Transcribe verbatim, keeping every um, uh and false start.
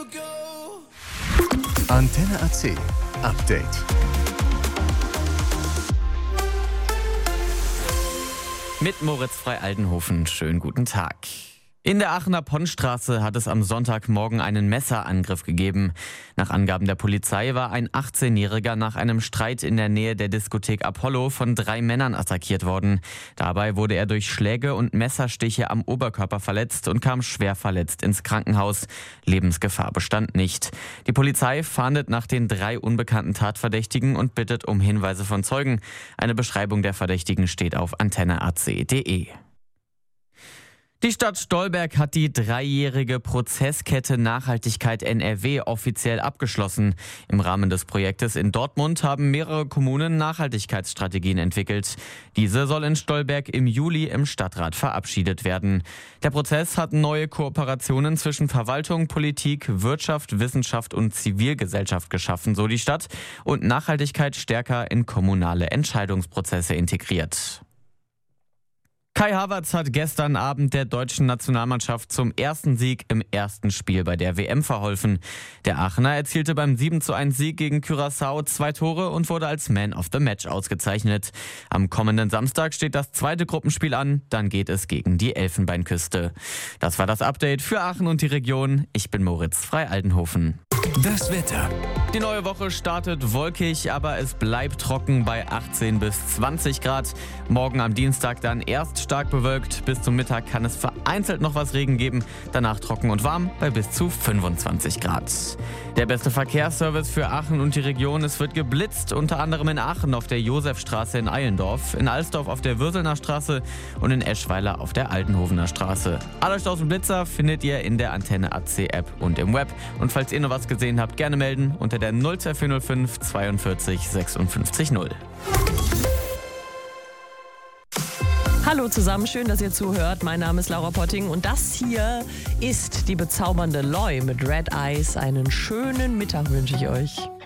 Antenne A C Update. Mit Moritz Frei-Aldenhofen. Schönen guten Tag. In der Aachener Ponnstraße hat es am Sonntagmorgen einen Messerangriff gegeben. Nach Angaben der Polizei war ein achtzehnjähriger nach einem Streit in der Nähe der Diskothek Apollo von drei Männern attackiert worden. Dabei wurde er durch Schläge und Messerstiche am Oberkörper verletzt und kam schwer verletzt ins Krankenhaus. Lebensgefahr bestand nicht. Die Polizei fahndet nach den drei unbekannten Tatverdächtigen und bittet um Hinweise von Zeugen. Eine Beschreibung der Verdächtigen steht auf antenne a c punkt d e. Die Stadt Stolberg hat die dreijährige Prozesskette Nachhaltigkeit N R W offiziell abgeschlossen. Im Rahmen des Projektes in Dortmund haben mehrere Kommunen Nachhaltigkeitsstrategien entwickelt. Diese soll in Stolberg im Juli im Stadtrat verabschiedet werden. Der Prozess hat neue Kooperationen zwischen Verwaltung, Politik, Wirtschaft, Wissenschaft und Zivilgesellschaft geschaffen, so die Stadt, und Nachhaltigkeit stärker in kommunale Entscheidungsprozesse integriert. Kai Havertz hat gestern Abend der deutschen Nationalmannschaft zum ersten Sieg im ersten Spiel bei der W M verholfen. Der Aachener erzielte beim sieben zu eins Sieg gegen Curaçao zwei Tore und wurde als Man of the Match ausgezeichnet. Am kommenden Samstag steht das zweite Gruppenspiel an, dann geht es gegen die Elfenbeinküste. Das war das Update für Aachen und die Region. Ich bin Moritz Frei-Aldenhofen. Das Wetter. Die neue Woche startet wolkig, aber es bleibt trocken bei achtzehn bis zwanzig Grad. Morgen am Dienstag dann erst stark bewölkt. Bis zum Mittag kann es vereinzelt noch was Regen geben. Danach trocken und warm bei bis zu fünfundzwanzig Grad. Der beste Verkehrsservice für Aachen und die Region. Es wird geblitzt, unter anderem in Aachen auf der Josefstraße in Eilendorf, in Alsdorf auf der Würselner Straße und in Eschweiler auf der Altenhovener Straße. Alle Staus und Blitzer findet ihr in der Antenne A C App und im Web. Und falls ihr noch was gesehen habt, gerne melden unter der null zwei vier null fünf zweiundvierzig sechsundfünfzig null. Hallo zusammen, schön, dass ihr zuhört. Mein Name ist Laura Potting und das hier ist die bezaubernde Loi mit Red Eyes. Einen schönen Mittag wünsche ich euch.